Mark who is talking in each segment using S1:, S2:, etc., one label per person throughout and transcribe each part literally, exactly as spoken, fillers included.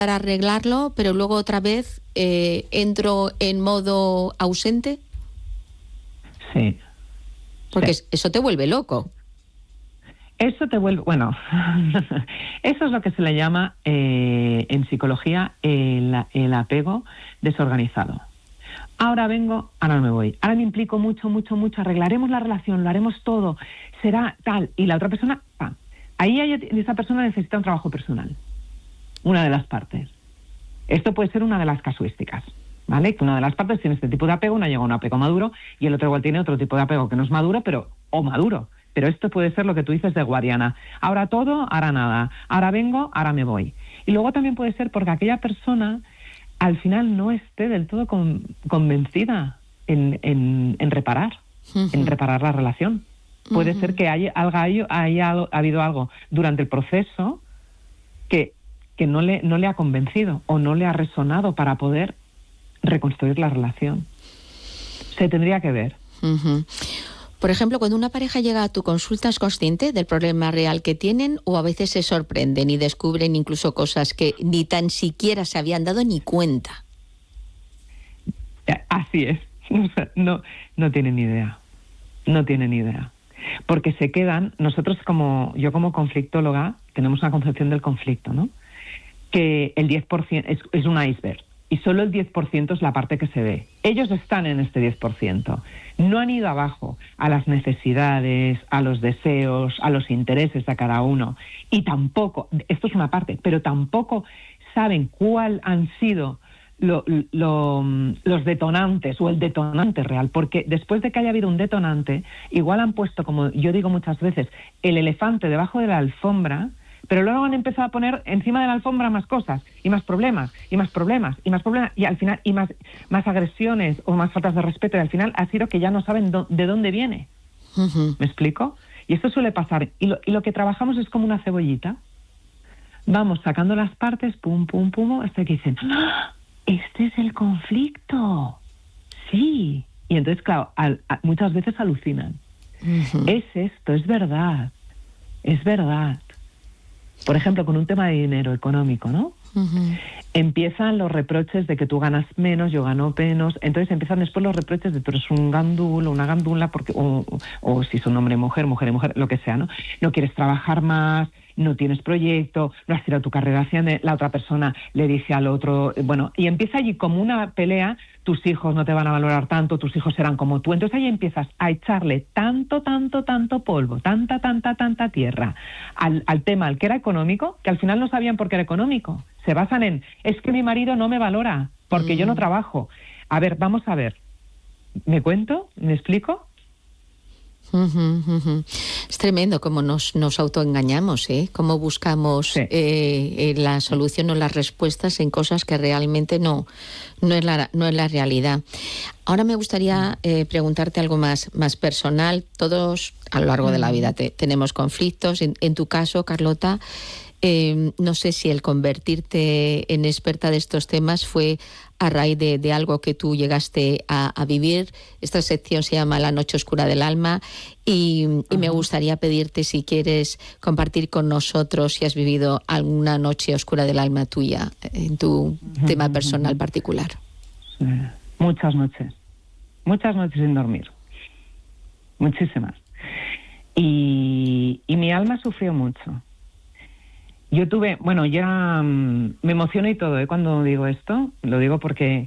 S1: para arreglarlo, pero luego otra vez eh, entro en modo ausente.
S2: Sí.
S1: Porque
S2: sí.
S1: eso te vuelve loco.
S2: Eso te vuelve... Bueno, eso es lo que se le llama eh, en psicología el, el apego desorganizado. Ahora vengo, ahora me voy. Ahora me implico mucho, mucho, mucho. Arreglaremos la relación, lo haremos todo. Será tal. Y la otra persona, ¡pam! Ahí hay, esa persona necesita un trabajo personal. Una de las partes. Esto puede ser una de las casuísticas, ¿vale? Que una de las partes tiene este tipo de apego, una llega a un apego maduro y el otro igual tiene otro tipo de apego que no es maduro, pero o maduro. Pero esto puede ser lo que tú dices de guardiana. Ahora todo, ahora nada. Ahora vengo, ahora me voy. Y luego también puede ser porque aquella persona al final no esté del todo con, convencida en, en, en reparar, uh-huh. en reparar la relación. Puede uh-huh. ser que haya, haya, haya habido algo durante el proceso que, que no, le, no le ha convencido o no le ha resonado para poder reconstruir la relación. Se tendría que ver.
S1: Uh-huh. Por ejemplo, cuando una pareja llega a tu consulta, ¿es consciente del problema real que tienen o a veces se sorprenden y descubren incluso cosas que ni tan siquiera se habían dado ni cuenta?
S2: Así es. No, no tienen ni idea. No tienen ni idea. Porque se quedan, nosotros como, yo como conflictóloga, tenemos una concepción del conflicto, ¿no? Que el diez por ciento es, es un iceberg. Y solo el diez por ciento es la parte que se ve. Ellos están en este diez por ciento. No han ido abajo a las necesidades, a los deseos, a los intereses de cada uno. Y tampoco, esto es una parte, pero tampoco saben cuál han sido lo, lo, los detonantes o el detonante real. Porque después de que haya habido un detonante, igual han puesto, como yo digo muchas veces, el elefante debajo de la alfombra, pero luego han empezado a poner encima de la alfombra más cosas, y más problemas, y más problemas, y más problemas, y al final, y más, más agresiones o más faltas de respeto, y al final ha sido que ya no saben do, de dónde viene. Uh-huh. ¿Me explico? Y esto suele pasar. Y lo, y lo que trabajamos es como una cebollita. Vamos sacando las partes, pum, pum, pum, hasta que dicen, ¡ah! Este es el conflicto. Sí. Y entonces, claro, al, a, muchas veces alucinan. Uh-huh. Es esto, es verdad. Es verdad. Por ejemplo, con un tema de dinero económico, ¿no? Uh-huh. Empiezan los reproches de que tú ganas menos, yo gano menos. Entonces empiezan después los reproches de tú eres un gandul o una gandula, porque, o, o, o si son hombre y mujer, mujer y mujer, lo que sea, ¿no? No quieres trabajar más, no tienes proyecto, no has tirado tu carrera hacia la otra persona, le dice al otro, bueno, y empieza allí como una pelea, tus hijos no te van a valorar tanto, tus hijos serán como tú. Entonces ahí empiezas a echarle tanto, tanto, tanto polvo, tanta, tanta, tanta tierra al, al tema, al que era económico, que al final no sabían por qué era económico. Se basan en, es que mi marido no me valora porque mm. yo no trabajo. A ver, vamos a ver. ¿Me cuento? ¿Me explico?
S1: Uh-huh, uh-huh. Es tremendo cómo nos, nos autoengañamos, ¿eh? Cómo buscamos sí. eh, la solución o las respuestas en cosas que realmente no, no, es, la, no es la realidad. Ahora me gustaría eh, preguntarte algo más, más personal. Todos a lo largo de la vida te, tenemos conflictos. En, en tu caso, Carlota, eh, no sé si el convertirte en experta de estos temas fue a raíz de, de algo que tú llegaste a, a vivir. Esta sección se llama La Noche Oscura del Alma y, y me gustaría pedirte si quieres compartir con nosotros si has vivido alguna noche oscura del alma tuya en tu uh-huh. tema personal particular.
S2: Sí. Muchas noches, muchas noches sin dormir, muchísimas. Y, y mi alma sufrió mucho. Yo tuve, bueno, ya um, me emociono y todo, ¿eh? Cuando digo esto, lo digo porque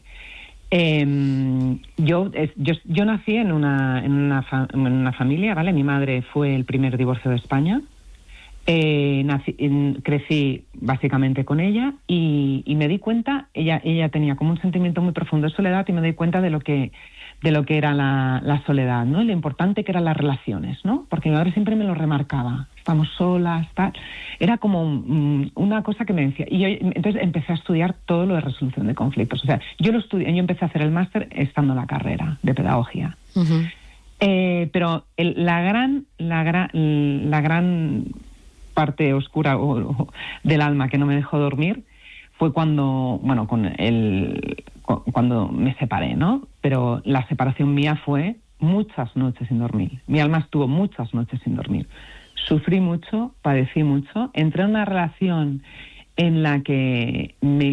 S2: eh, yo, es, yo yo nací en una en una, fa, en una familia, ¿vale? Mi madre fue el primer divorcio de España. Eh, nací, en, crecí básicamente con ella y, y me di cuenta, ella ella tenía como un sentimiento muy profundo de soledad y me di cuenta de lo que de lo que era la, la soledad, ¿no? Y lo importante que eran las relaciones, ¿no? Porque mi madre siempre me lo remarcaba. Estamos solas, tal. Era como um, una cosa que me decía. Y yo entonces empecé a estudiar todo lo de resolución de conflictos. O sea, yo lo estudié, yo empecé a hacer el máster estando en la carrera de pedagogía. Uh-huh. Eh, pero el, la gran, la gran, la gran parte oscura o, o, del alma que no me dejó dormir fue cuando, bueno, con el, cuando me separé, ¿no? Pero la separación mía fue muchas noches sin dormir. Mi alma estuvo muchas noches sin dormir. Sufrí mucho, padecí mucho, entré en una relación en la que me